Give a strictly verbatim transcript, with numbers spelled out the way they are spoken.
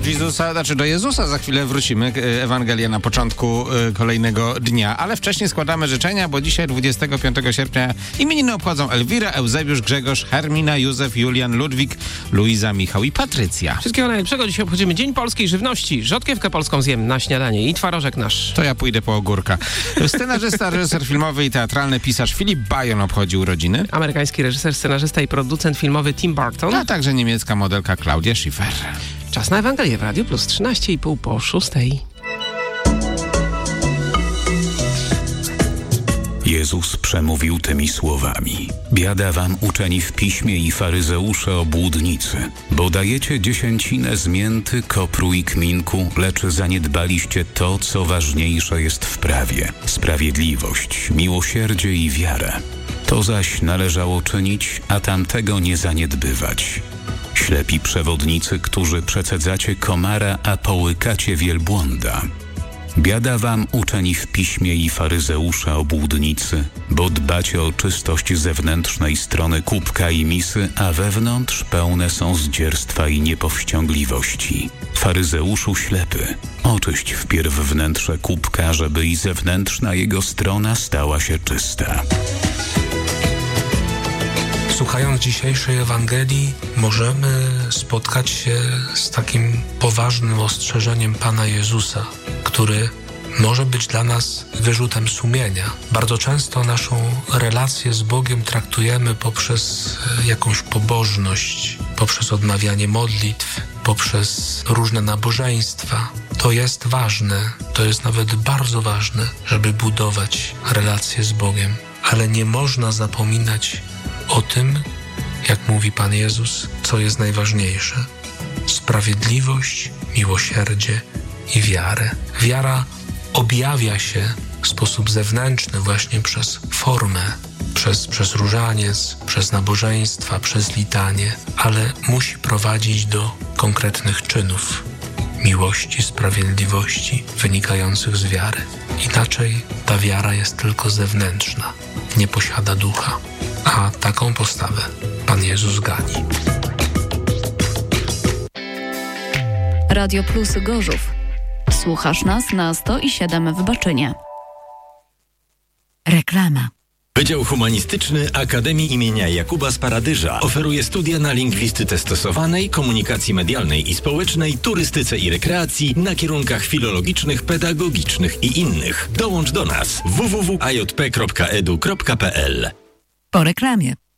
Jezusa, znaczy do Jezusa za chwilę wrócimy. Ewangelia na początku kolejnego dnia, ale wcześniej składamy życzenia, bo dzisiaj dwudziestego piątego sierpnia imieniny obchodzą Elwira, Eusebiusz, Grzegorz, Hermina, Józef, Julian, Ludwik, Luiza, Michał i Patrycja. Wszystkiego najlepszego. Dzisiaj obchodzimy Dzień Polskiej Żywności. Rzodkiewkę polską zjem na śniadanie i twarożek nasz. To ja pójdę po ogórka. Scenarzysta, reżyser filmowy i teatralny pisarz Philip Bajon obchodzi urodziny. Amerykański reżyser, scenarzysta i producent filmowy Tim Burton. A także niemiecka modelka Claudia Schiffer. Czas na Ewangelię w Radiu Plus, trzynaście i pół po szóstej. Jezus przemówił tymi słowami: biada wam, uczeni w piśmie i faryzeusze obłudnicy, bo dajecie dziesięcinę z mięty, kopru i kminku, lecz zaniedbaliście to, co ważniejsze jest w prawie: sprawiedliwość, miłosierdzie i wiarę. To zaś należało czynić, a tamtego nie zaniedbywać. Ślepi przewodnicy, którzy przecedzacie komara, a połykacie wielbłąda. Biada wam, uczeni w piśmie i faryzeusze obłudnicy, bo dbacie o czystość zewnętrznej strony kubka i misy, a wewnątrz pełne są zdzierstwa i niepowściągliwości. Faryzeuszu ślepy, oczyść wpierw wnętrze kubka, żeby i zewnętrzna jego strona stała się czysta. Słuchając dzisiejszej Ewangelii, możemy spotkać się z takim poważnym ostrzeżeniem Pana Jezusa, który może być dla nas wyrzutem sumienia. Bardzo często naszą relację z Bogiem traktujemy poprzez jakąś pobożność, poprzez odmawianie modlitw, poprzez różne nabożeństwa. To jest ważne, to jest nawet bardzo ważne, żeby budować relacje z Bogiem. Ale nie można zapominać o tym, jak mówi Pan Jezus, co jest najważniejsze: sprawiedliwość, miłosierdzie i wiarę. Wiara objawia się w sposób zewnętrzny właśnie przez formę, przez, przez różaniec, przez nabożeństwa, przez litanie, ale musi prowadzić do konkretnych czynów miłości, sprawiedliwości wynikających z wiary. Inaczej ta wiara jest tylko zewnętrzna, nie posiada ducha. A taką postawę Pan Jezus gani. Radio Plus Gorzów. Słuchasz nas na sto i siedem w Baczynie. Reklama. Wydział Humanistyczny Akademii imienia Jakuba z Paradyża oferuje studia na lingwistyce stosowanej, komunikacji medialnej i społecznej, turystyce i rekreacji na kierunkach filologicznych, pedagogicznych i innych. Dołącz do nas w w w kropka a j p kropka e d u kropka p l. Po reklamie.